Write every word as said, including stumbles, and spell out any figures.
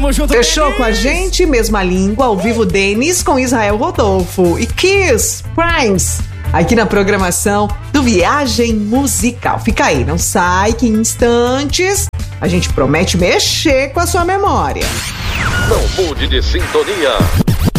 Tamo junto, Fechou Denis. com a gente? Mesma língua, ao vivo, Denis com Israel Rodolfo e Kiss Primes, aqui na programação do Viagem Musical. Fica aí, não sai que em instantes a gente promete mexer com a sua memória. Não mude de sintonia.